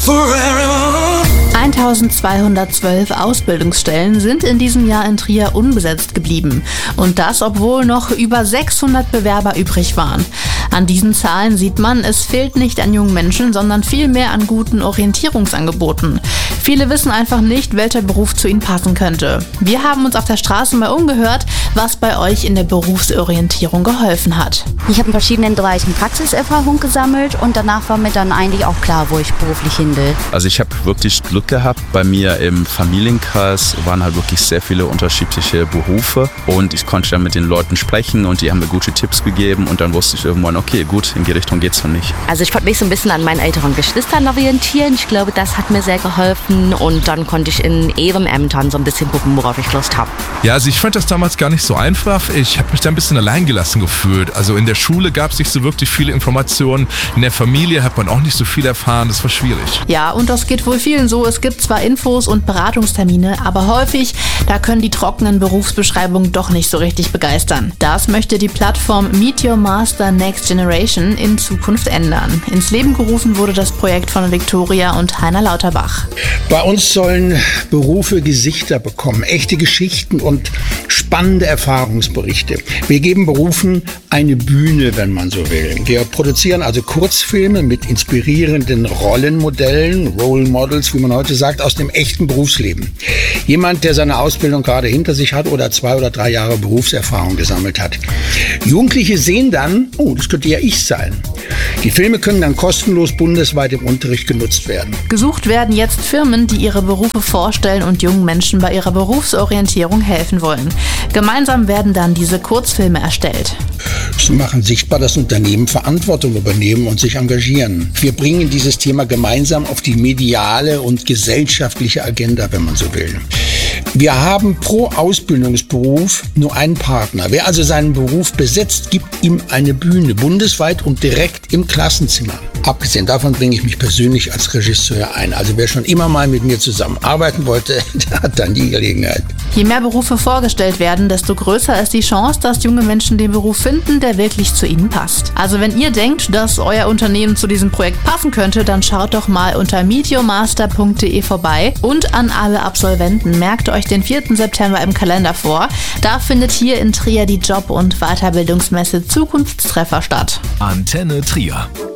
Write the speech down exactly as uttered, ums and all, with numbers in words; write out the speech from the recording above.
eintausendzweihundertzwölf Ausbildungsstellen sind in diesem Jahr in Trier unbesetzt geblieben. Und das, obwohl noch über sechshundert Bewerber übrig waren. An diesen Zahlen sieht man, es fehlt nicht an jungen Menschen, sondern vielmehr an guten Orientierungsangeboten. Viele wissen einfach nicht, welcher Beruf zu ihnen passen könnte. Wir haben uns auf der Straße mal umgehört, was bei euch in der Berufsorientierung geholfen hat. Ich habe in verschiedenen Bereichen Praxiserfahrung gesammelt und danach war mir dann eigentlich auch klar, wo ich beruflich hin will. Also ich habe wirklich Glück gehabt. Bei mir im Familienkreis waren halt wirklich sehr viele unterschiedliche Berufe und ich konnte dann mit den Leuten sprechen und die haben mir gute Tipps gegeben und dann wusste ich irgendwann, okay, gut, in die Richtung geht's noch nicht. Also ich konnte mich so ein bisschen an meinen älteren Geschwistern orientieren. Ich glaube, das hat mir sehr geholfen und dann konnte ich in Ehrenämtern so ein bisschen gucken, worauf ich Lust habe. Ja, also ich fand das damals gar nicht so einfach. Ich habe mich da ein bisschen alleingelassen gefühlt. Also in der Schule gab es nicht so wirklich viele Informationen. In der Familie hat man auch nicht so viel erfahren. Das war schwierig. Ja, und das geht wohl vielen so. Es gibt zwar Infos und Beratungstermine, aber häufig, da können die trockenen Berufsbeschreibungen doch nicht so richtig begeistern. Das möchte die Plattform Meet Your Master Next Generation in Zukunft ändern. Ins Leben gerufen wurde das Projekt von Viktoria und Heiner Lauterbach. Bei uns sollen Berufe Gesichter bekommen, echte Geschichten und spannende Erfahrungsberichte. Wir geben Berufen eine Bühne, wenn man so will. Wir produzieren also Kurzfilme mit inspirierenden Rollenmodellen, Role Models, wie man heute sagt, aus dem echten Berufsleben. Jemand, der seine Ausbildung gerade hinter sich hat oder zwei oder drei Jahre Berufserfahrung gesammelt hat. Jugendliche sehen dann, oh, das könnte ja ich sein. Die Filme können dann kostenlos bundesweit im Unterricht genutzt werden. Gesucht werden jetzt Firmen, die ihre Berufe vorstellen und jungen Menschen bei ihrer Berufsorientierung helfen wollen. Gemeinsam werden dann diese Kurzfilme erstellt. Sie machen sichtbar, dass Unternehmen Verantwortung übernehmen und sich engagieren. Wir bringen dieses Thema gemeinsam auf die mediale und gesellschaftliche Agenda, wenn man so will. Wir haben pro Ausbildungsberuf nur einen Partner. Wer also seinen Beruf besetzt, gibt ihm eine Bühne, bundesweit und direkt im Klassenzimmer. Abgesehen davon bringe ich mich persönlich als Regisseur ein. Also wer schon immer mal mit mir zusammenarbeiten wollte, der hat dann die Gelegenheit. Je mehr Berufe vorgestellt werden, desto größer ist die Chance, dass junge Menschen den Beruf finden, der wirklich zu ihnen passt. Also wenn ihr denkt, dass euer Unternehmen zu diesem Projekt passen könnte, dann schaut doch mal unter meet your master punkt de vorbei. Und an alle Absolventen, merkt euch den vierten September im Kalender vor. Da findet hier in Trier die Job- und Weiterbildungsmesse Zukunftstreffer statt. Antenne Trier.